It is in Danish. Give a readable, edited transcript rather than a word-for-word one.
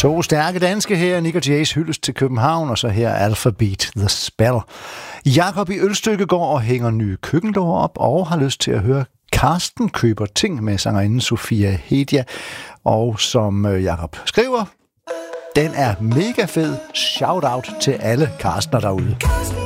To stærke danske her, Nick og Jays hyldest til København, og så her Alphabet The Spell. Jakob i Ølstykke går og hænger nye køkkendår op, og har lyst til at høre Karsten køber ting med sangerinden Sofia Hedia. Og som Jakob skriver, den er mega fed. Shout out til alle Karstener derude.